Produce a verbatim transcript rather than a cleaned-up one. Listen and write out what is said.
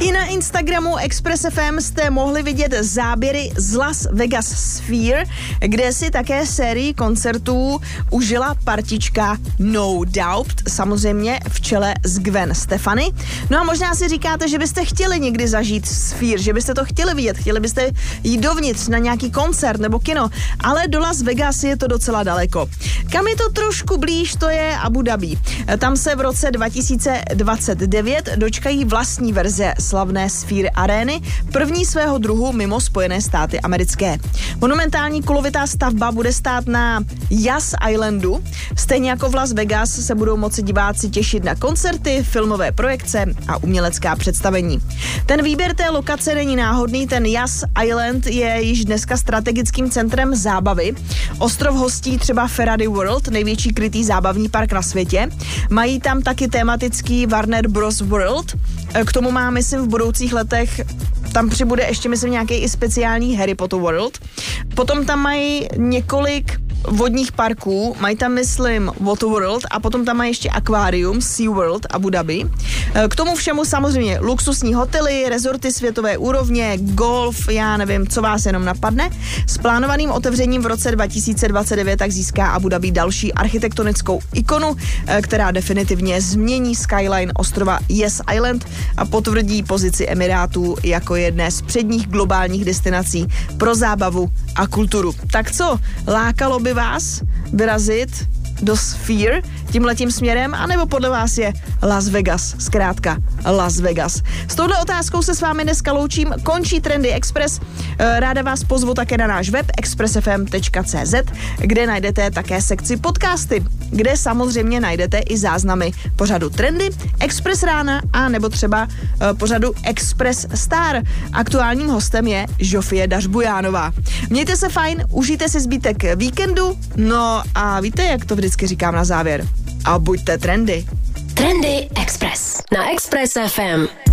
I na Instagramu Express F M jste mohli vidět záběry z Las Vegas Sphere, kde si také sérii koncertů užila partička No Doubt, samozřejmě v čele s Gwen Stefani. No a možná si říkáte, že byste chtěli někdy zažít Sphere, že byste to chtěli vidět, chtěli byste jít dovnitř na nějaký koncert nebo kino, ale do Las Vegas je to docela daleko. Kam je to trošku blíž, to je Abu Dhabi. Tam se v roce dva tisíce dvacet devět dočkají vlastní verze slavné Sphere arény, první svého druhu mimo Spojené státy americké. Monumentální kulovitá stavba bude stát na Yas Islandu. Stejně jako v Las Vegas se budou moci diváci těšit na koncerty, filmové projekce a umělecká představení. Ten výběr té lokace není náhodný, ten Yas Island je již dneska strategickým centrem zábavy. Ostrov hostí třeba Ferrari World, největší krytý zábavní park na světě. Mají tam taky tematický Warner Bros. World. K tomu má, myslím, v budoucích letech tam přibude ještě, myslím, nějaký i speciální Harry Potter World. Potom tam mají několik vodních parků, mají tam, myslím, Water World a potom tam mají ještě akvárium Sea World Abu Dhabi. K tomu všemu samozřejmě luxusní hotely, rezorty světové úrovně, golf, já nevím, co vás jenom napadne. S plánovaným otevřením v roce dva tisíce dvacet devět tak získá Abu Dhabi další architektonickou ikonu, která definitivně změní skyline ostrova Yas Island a potvrdí pozici Emirátů jako jedné z předních globálních destinací pro zábavu a kulturu. Tak co, lákalo by vás vyrazit do Sphere tímhletím směrem, anebo podle vás je Las Vegas, zkrátka Las Vegas? S touhle otázkou se s vámi dneska loučím, končí Trendy Express, ráda vás pozvu také na náš web express f m tečka c z, kde najdete také sekci podcasty, kde samozřejmě najdete i záznamy pořadu Trendy, Express rána a nebo třeba pořadu Express Star. Aktuálním hostem je Žofie Dařbujánová. Mějte se fajn, užijte si zbytek víkendu, no a víte, jak to vždycky říkám na závěr. A buďte trendy. Trendy Express na Express F M.